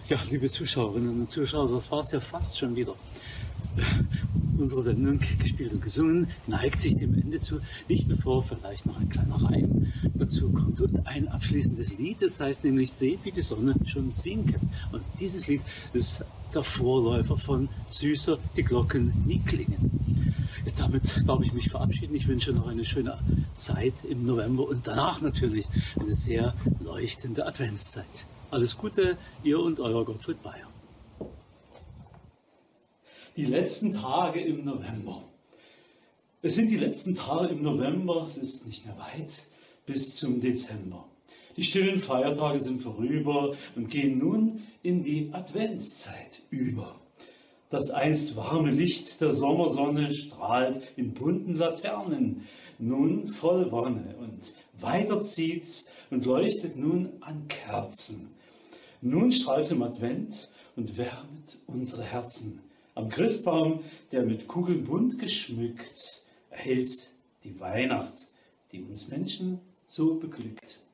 Ja, liebe Zuschauerinnen und Zuschauer, das war es ja fast schon wieder. Unsere Sendung Gespielt und Gesungen neigt sich dem Ende zu, nicht bevor vielleicht noch ein kleiner Reim dazu kommt und ein abschließendes Lied, das heißt nämlich Seht, wie die Sonne schon sinken. Und dieses Lied ist der Vorläufer von Süßer, die Glocken nie klingen. Damit darf ich mich verabschieden. Ich wünsche noch eine schöne Zeit im November und danach natürlich eine sehr leuchtende Adventszeit. Alles Gute, ihr und euer Gottfried Bayer. Die letzten Tage im November. Es sind die letzten Tage im November, es ist nicht mehr weit bis zum Dezember. Die stillen Feiertage sind vorüber und gehen nun in die Adventszeit über. Das einst warme Licht der Sommersonne strahlt in bunten Laternen, nun voll Wonne, und weiter zieht's und leuchtet nun an Kerzen. Nun strahlt's im Advent und wärmet unsere Herzen. Am Christbaum, der mit Kugeln bunt geschmückt, erhält die Weihnacht, die uns Menschen so beglückt.